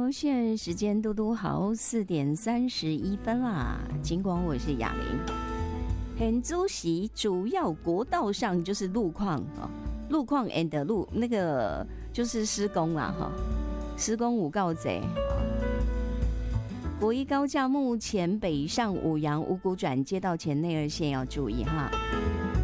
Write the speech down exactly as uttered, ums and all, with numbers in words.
好，现在时间嘟嘟好四点三十一分啦。尽管我是雅玲，很主席主要国道上就是路况哦，路况 and 路那个就是施工啦哈，施工五告贼。国一高架目前北上五杨五股转接到前内二线要注意哈。